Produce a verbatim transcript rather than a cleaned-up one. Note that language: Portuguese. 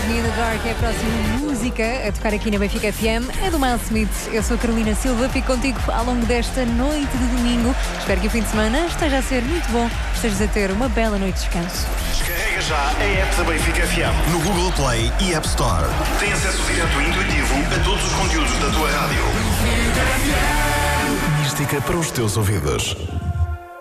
Leave Me in the Dark é a próxima música a tocar aqui na Benfica F M. É do Miles Smith. Eu sou a Carolina Silva, fico contigo ao longo desta noite de domingo. Espero que o fim de semana esteja a ser muito bom. Estejas a ter uma bela noite de descanso. Descarrega já a app da Benfica F M no Google Play e App Store. Tem acesso direto e intuitivo a todos os conteúdos da tua rádio. Mística para os teus ouvidos.